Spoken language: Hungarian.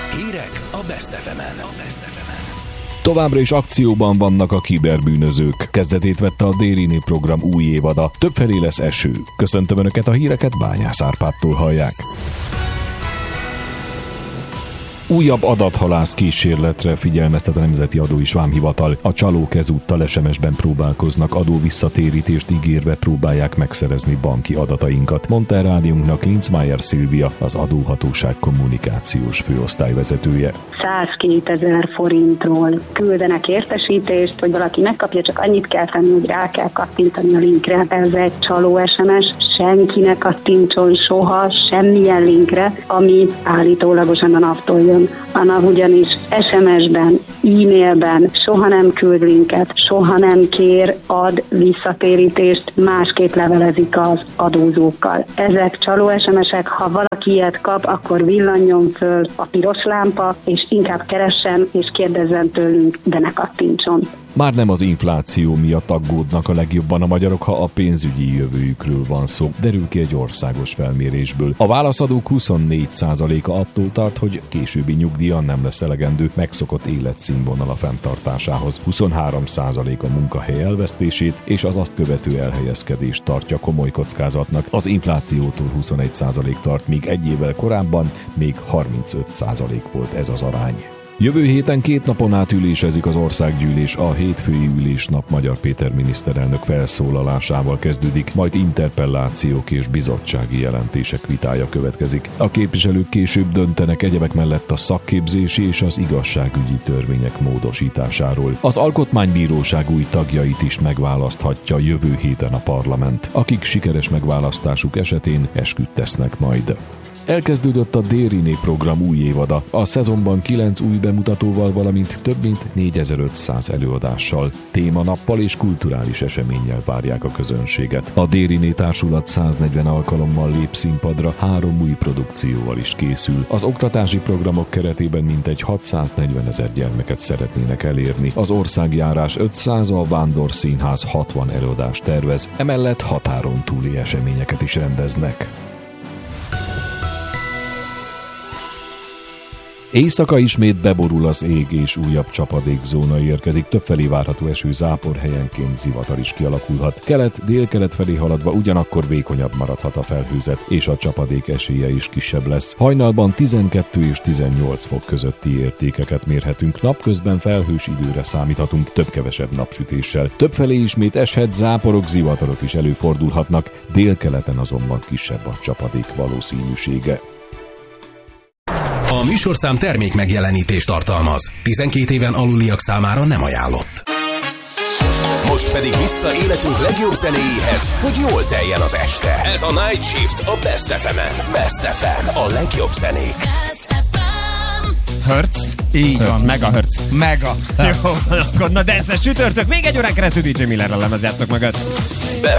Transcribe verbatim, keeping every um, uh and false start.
Hírek a Best ef emen. Továbbra is akcióban vannak a kiberbűnözők. Kezdetét vette a Dériné program új évada. Többfelé lesz eső. Köszöntöm Önöket, a híreket Bányász Árpádtól hallják. Újabb adathalász kísérletre figyelmeztet a Nemzeti Adó és Vámhivatal. A csalók ezúttal es em es-ben próbálkoznak, adó visszatérítést ígérve próbálják megszerezni banki adatainkat, mondta a rádiónknak Linzmeier Szilvia, az adóhatóság kommunikációs főosztályvezetője. százkétezer forintról küldenek értesítést, hogy valaki megkapja, csak annyit kell tenni, hogy rá kell kattintani a linkre. Ez egy csaló es em es, senkinek kattintson soha semmilyen linkre, ami állítólagosan a naptól jön. A NAV ugyanis es em es-ben, e-mailben soha nem küld linket, soha nem kér, ad visszatérítést, másképp levelezik az adózókkal. Ezek csaló es em es-ek, ha valaki ilyet kap, akkor villanjon föl a piros lámpa, és inkább keressen és kérdezzen tőlünk, de ne kattintson. Már nem az infláció miatt aggódnak a legjobban a magyarok, ha a pénzügyi jövőjükről van szó, derül ki egy országos felmérésből. A válaszadók huszonnégy százaléka attól tart, hogy későbbi nyugdíja nem lesz elegendő megszokott életszínvonala fenntartásához. huszonhárom százalék a munkahely elvesztését és az azt követő elhelyezkedést tartja komoly kockázatnak. Az inflációtól huszonegy százalék tart, míg egy évvel korábban még harmincöt százalék volt ez az arány. Jövő héten két napon át ülésezik az országgyűlés, a hétfői ülésnap Magyar Péter miniszterelnök felszólalásával kezdődik, majd interpellációk és bizottsági jelentések vitája következik. A képviselők később döntenek egyebek mellett a szakképzési és az igazságügyi törvények módosításáról. Az Alkotmánybíróság új tagjait is megválaszthatja jövő héten a parlament, akik sikeres megválasztásuk esetén esküt tesznek majd. Elkezdődött a Dériné program új évada. A szezonban kilenc új bemutatóval, valamint több mint négyezer-ötszáz előadással, témanappal és kulturális eseménnyel várják a közönséget. A Dériné társulat száznegyven alkalommal lép színpadra, három új produkcióval is készül. Az oktatási programok keretében mintegy hatszáznegyvenezer gyermeket szeretnének elérni. Az országjárás ötszáz, a Vándor Színház hatvan előadást tervez, emellett határon túli eseményeket is rendeznek. Éjszaka ismét beborul az ég és újabb csapadékzóna érkezik, többfelé várható eső, zápor, helyenként zivatar is kialakulhat. Kelet-délkelet felé haladva ugyanakkor vékonyabb maradhat a felhőzet, és a csapadék esélye is kisebb lesz. Hajnalban tizenkettő és tizennyolc fok közötti értékeket mérhetünk, napközben felhős időre számíthatunk, több-kevesebb napsütéssel. Többfelé ismét eshet, záporok, zivatarok is előfordulhatnak, délkeleten azonban kisebb a csapadék valószínűsége. A műsorszám termék megjelenítést tartalmaz. tizenkét éven aluliak számára nem ajánlott. Most pedig vissza életünk legjobb zenéjéhez, hogy jól teljen az este. Ez a Night Shift a Best ef emen. Best ef em, a legjobb zenék. Hertz? Így Hertz, van. megahertz. Mega. Jó, akkor na de ez a csütörtök, még egy órán keresztül dé dzsé Millerrel lemezjátszok mögött. Best